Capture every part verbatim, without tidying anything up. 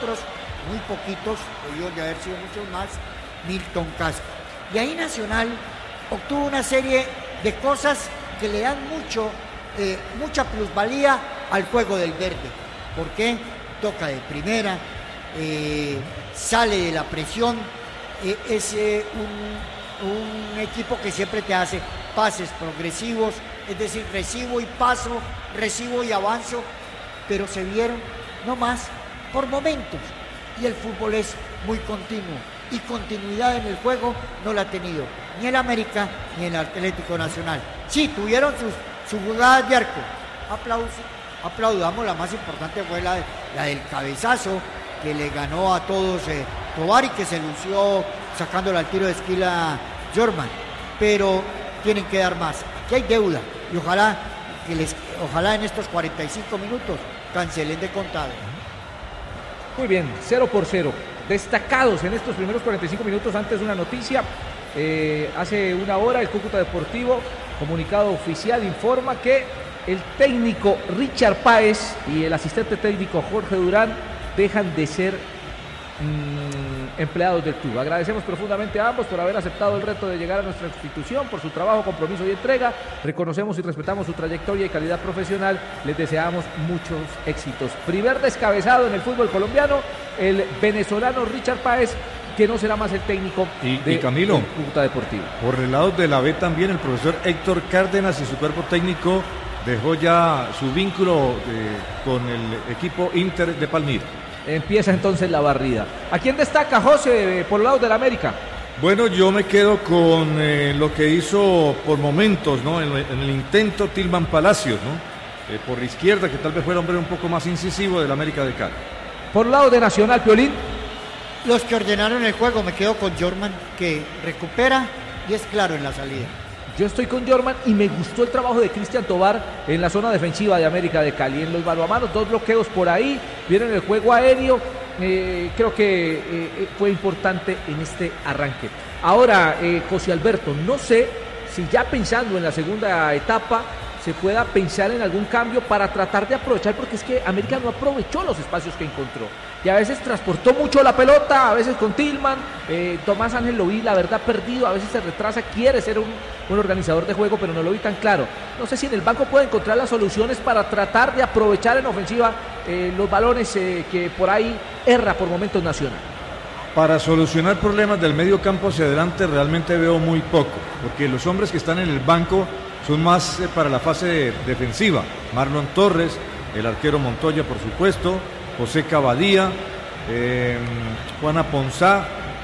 otros, muy poquitos, debió de haber sido muchos más, Milton Casco. Y ahí Nacional obtuvo una serie de cosas que le dan mucho, eh, mucha plusvalía al juego del verde. ¿Por qué? Toca de primera, eh, sale de la presión, eh, es eh, un, un equipo que siempre te hace pases progresivos, es decir, recibo y paso, recibo y avanzo, pero se vieron no más por momentos, y el fútbol es muy continuo, y continuidad en el juego no la ha tenido ni el América ni el Atlético Nacional. Sí, tuvieron sus, sus jugadas de arco, aplausos, aplaudamos, la más importante fue la, la del cabezazo que le ganó a todos eh, Tovar, y que se lució sacándole al tiro de esquina Jorman, pero tienen que dar más. Aquí hay deuda, y ojalá que les, ojalá en estos cuarenta y cinco minutos cancelen de contado. Muy bien, cero por cero. Destacados en estos primeros cuarenta y cinco minutos. Antes una noticia, eh, hace una hora el Cúcuta Deportivo, comunicado oficial, informa que el técnico Richard Páez y el asistente técnico Jorge Durán dejan de ser mmm, empleados del club. Agradecemos profundamente a ambos por haber aceptado el reto de llegar a nuestra institución, por su trabajo, compromiso y entrega. Reconocemos y respetamos su trayectoria y calidad profesional. Les deseamos muchos éxitos. Primer descabezado en el fútbol colombiano, el venezolano Richard Páez, que no será más el técnico y, de y Camilo, del Cúcuta Deportivo. Por el lado de la B también, el profesor Héctor Cárdenas y su cuerpo técnico dejó ya su vínculo eh, con el equipo Inter de Palmira. Empieza entonces la barrida. ¿A quién destaca, José, por el lado del América? Bueno, yo me quedo con eh, lo que hizo por momentos, ¿no? En, en el intento Tilman Palacios, ¿no? Eh, por la izquierda, que tal vez fuera un hombre un poco más incisivo del América de Cali. Por el lado de Nacional, Piolín. Los que ordenaron el juego, me quedo con Jorman, que recupera y es claro en la salida. Yo estoy con Jorman y me gustó el trabajo de Cristian Tovar en la zona defensiva de América de Cali. En los mano-a-manos, dos bloqueos por ahí, vienen el juego aéreo. Eh, creo que eh, fue importante en este arranque. Ahora, eh, José Alberto, no sé si ya pensando en la segunda etapa se pueda pensar en algún cambio para tratar de aprovechar, porque es que América no aprovechó los espacios que encontró y a veces transportó mucho la pelota, a veces con Tilman, eh, Tomás Ángel lo vi, la verdad, perdido, a veces se retrasa, quiere ser un, un organizador de juego, pero no lo vi tan claro. No sé si en el banco puede encontrar las soluciones para tratar de aprovechar en ofensiva eh, los balones eh, que por ahí erra por momentos Nacional. Para solucionar problemas del medio campo hacia adelante realmente veo muy poco, porque los hombres que están en el banco son más eh, para la fase de, defensiva. Marlon Torres, el arquero Montoya, por supuesto, José Cavadía, eh, Juana Ponzá,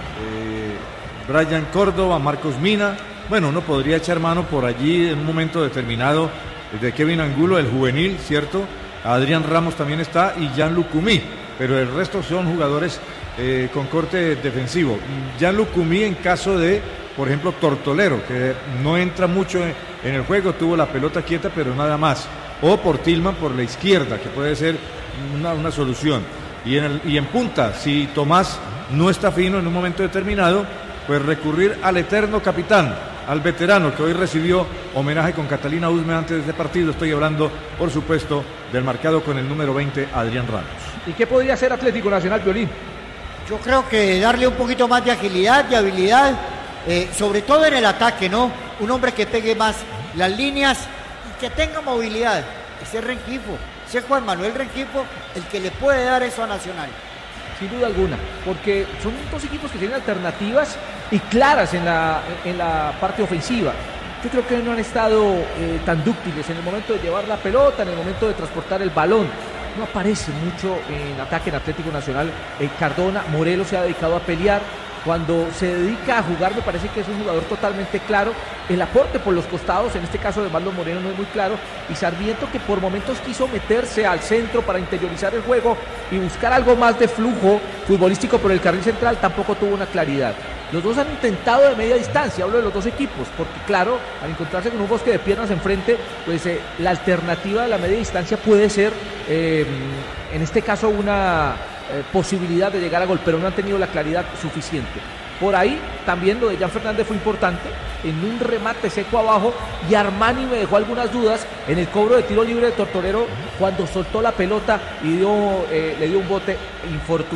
eh, Brian Córdoba, Marcos Mina. Bueno, uno podría echar mano por allí en un momento determinado de Kevin Angulo, el juvenil, ¿cierto? Adrián Ramos también está y Jan Lucumí, pero el resto son jugadores eh, con corte defensivo. Jan Lucumí en caso de, por ejemplo, Tortolero, que no entra mucho en, en el juego, tuvo la pelota quieta, pero nada más. O por Tilman por la izquierda, que puede ser una, una solución. Y en, el, y en punta, si Tomás no está fino en un momento determinado, pues recurrir al eterno capitán, al veterano que hoy recibió homenaje con Catalina Usme antes de este partido. Estoy hablando, por supuesto, del marcado con el número veinte, Adrián Ramos. ¿Y qué podría hacer Atlético Nacional, Piolín? Yo creo que darle un poquito más de agilidad, de habilidad, eh, sobre todo en el ataque, ¿no? Un hombre que pegue más las líneas y que tenga movilidad. Ese Rengifo, ese Juan Manuel Rengifo, el que le puede dar eso a Nacional. Sin duda alguna, porque son dos equipos que tienen alternativas y claras en la, en la parte ofensiva. Yo creo que no han estado eh, tan dúctiles en el momento de llevar la pelota, en el momento de transportar el balón. No aparece mucho en ataque en Atlético Nacional. Eh, Cardona, Morelos se ha dedicado a pelear. Cuando se dedica a jugar me parece que es un jugador totalmente claro. El aporte por los costados, en este caso de Marlon Moreno, no es muy claro. Y Sarmiento, que por momentos quiso meterse al centro para interiorizar el juego y buscar algo más de flujo futbolístico por el carril central, tampoco tuvo una claridad. Los dos han intentado de media distancia, hablo de los dos equipos, porque claro, al encontrarse con un bosque de piernas enfrente, pues eh, la alternativa de la media distancia puede ser, eh, en este caso, una eh, posibilidad de llegar a gol, pero no han tenido la claridad suficiente. Por ahí también lo de Jan Fernández fue importante, en un remate seco abajo, y Armani me dejó algunas dudas en el cobro de tiro libre de Tortolero cuando soltó la pelota y dio, eh, le dio un bote infortunado.